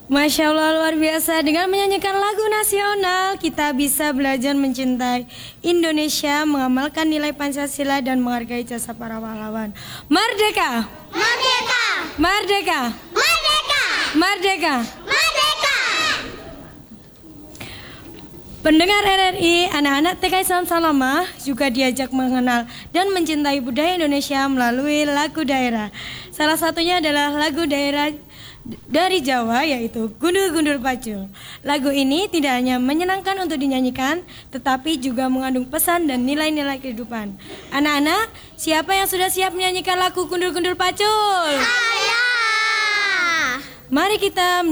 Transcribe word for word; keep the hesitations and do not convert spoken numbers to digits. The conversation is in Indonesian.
Masya Allah, luar biasa. Dengan menyanyikan lagu nasional, kita bisa belajar mencintai Indonesia, mengamalkan nilai Pancasila, dan menghargai jasa para pahlawan. Merdeka! Merdeka! Merdeka! Merdeka! Merdeka! Merdeka! Pendengar R R I, anak-anak T K Islam Salamah juga diajak mengenal dan mencintai budaya Indonesia melalui lagu daerah. Salah satunya adalah lagu daerah dari Jawa, yaitu Gundul-Gundul Pacul. Lagu ini tidak hanya menyenangkan untuk dinyanyikan, tetapi juga mengandung pesan dan nilai-nilai kehidupan. Anak-anak, siapa yang sudah siap menyanyikan lagu Gundul-Gundul Pacul? Saya! Mari kita